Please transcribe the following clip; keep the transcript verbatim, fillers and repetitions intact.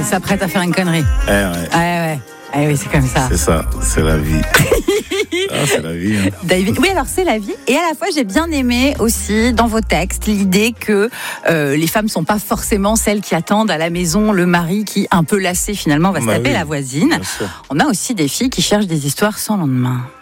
s'apprête à faire une connerie. Eh ouais. Ouais, ouais. Ah oui, c'est comme ça. C'est ça, c'est la vie. Ah, c'est la vie. Hein. David, oui, alors c'est la vie. Et à la fois, j'ai bien aimé aussi dans vos textes l'idée que euh, les femmes sont pas forcément celles qui attendent à la maison le mari qui, un peu lassé finalement, va se Bah taper oui, la voisine. bien sûr. On a aussi des filles qui cherchent des histoires sans lendemain.